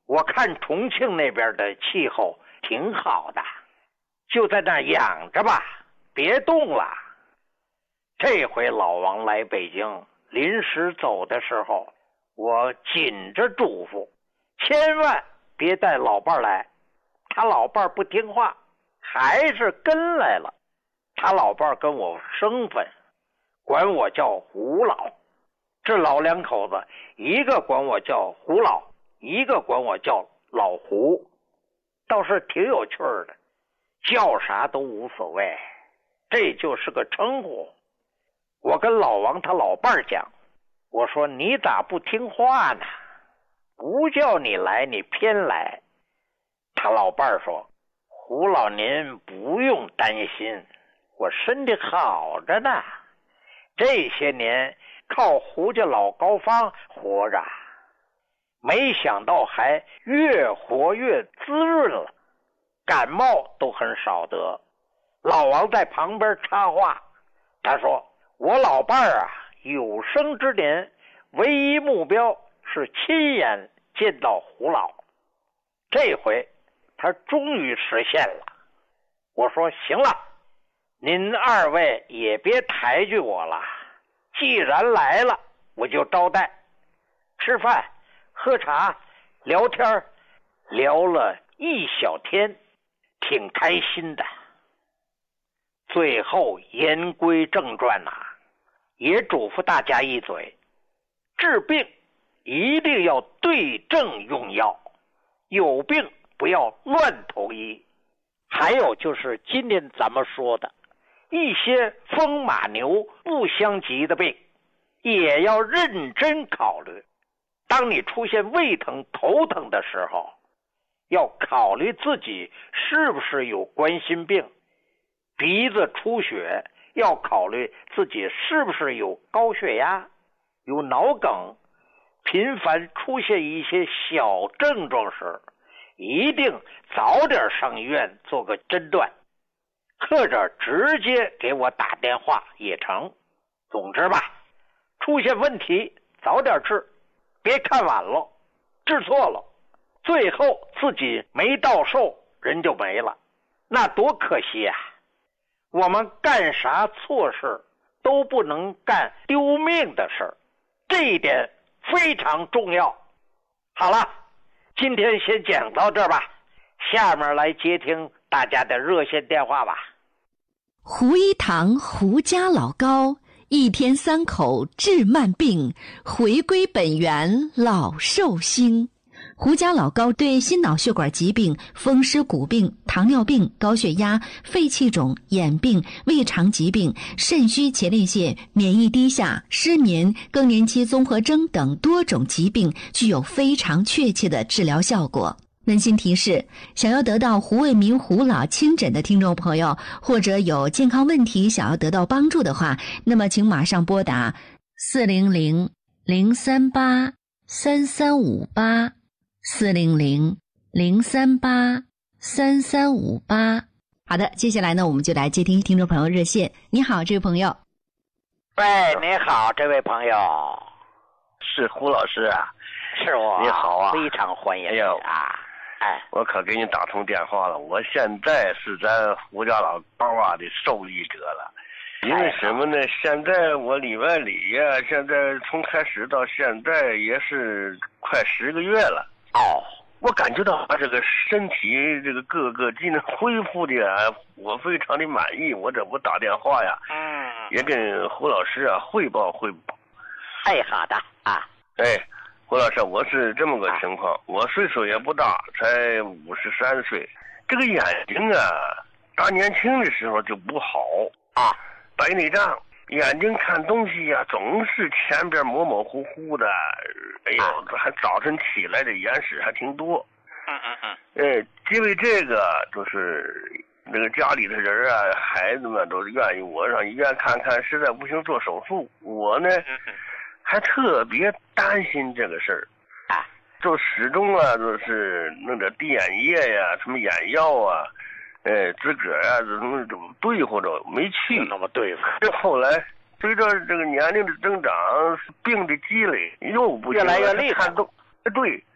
我看重庆那边的气候挺好的，就在那养着吧，别动了。这回老王来北京，临时走的时候，我紧着嘱咐，千万别带老伴来。他老伴不听话，还是跟来了。他老伴跟我生分，管我叫胡老。这老两口子，一个管我叫胡老，一个管我叫老胡，倒是挺有趣的，叫啥都无所谓，这就是个称呼。我跟老王他老伴讲，我说你咋不听话呢？不叫你来，你偏来。他老伴说，胡老您不用担心，我身体好着呢，这些年靠胡家老高方活着，没想到还越活越滋润了，感冒都很少得。老王在旁边插话，他说我老伴儿啊，有生之年唯一目标是亲眼见到胡老，这回他终于实现了。我说行了，您二位也别抬举我了，既然来了我就招待，吃饭喝茶聊天，聊了一小天，挺开心的。最后言归正传也嘱咐大家一嘴，治病一定要对症用药，有病不要乱投医。还有就是今天咱们说的一些风马牛不相及的病，也要认真考虑。当你出现胃疼头疼的时候，要考虑自己是不是有冠心病，鼻子出血要考虑自己是不是有高血压，有脑梗。频繁出现一些小症状时，一定早点上医院做个诊断，或者直接给我打电话也成。总之吧，出现问题早点治，别看晚了，治错了，最后自己没到寿人就没了，那多可惜啊。我们干啥错事都不能干丢命的事，这一点非常重要。好了，今天先讲到这儿吧，下面来接听大家的热线电话吧。 胡一堂胡家老高，一天三口治慢病，回归本源老寿星。胡家老高对心脑血管疾病、风湿骨病、糖尿病、高血压、肺气肿、眼病、胃肠疾病、肾虚前列腺、免疫低下、失眠、更年期综合征等多种疾病具有非常确切的治疗效果。温馨提示，想要得到胡卫民胡老亲诊的听众朋友，或者有健康问题想要得到帮助的话，那么请马上拨打400-038-3358 400-038-3358。好的，接下来呢，我们就来接听听众朋友热线。你好，这位朋友。 喂，你好，这位朋友。 是胡老师啊？ 是我。 你好啊， 非常欢迎你啊！ 我可给你打通电话了，我现在是咱胡家老高的受益者了。因为什么呢？现在我里外里呀，现在从开始到现在也是快10个月了。我感觉到这个身体这个各个机能恢复的我非常的满意。我这不打电话呀，也跟胡老师汇报汇报。 好的胡老师，我是这么个情况，我岁数也不大，才53岁。这个眼睛大年轻的时候就不好白内障，眼睛看东西总是前边模模糊糊的。这还早晨起来的眼屎还挺多。因为这个就是那个家里的人孩子们都是愿意我上医院看看，实在不行做手术。我呢还特别担心这个事儿就始终就是弄点滴眼液呀，什么眼药自个儿怎么对付着没去那么对付。后来随着这个年龄的增长，病的积累又不行， 越来越厉害。 对，